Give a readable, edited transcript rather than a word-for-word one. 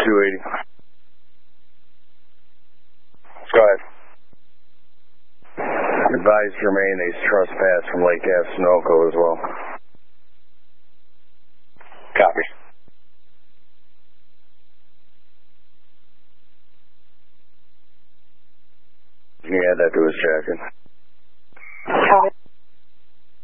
280. Go ahead. Advise Jermaine he's trespassed from Lake Ave, Sunoco as well. Copy. Can you add that to his jacket?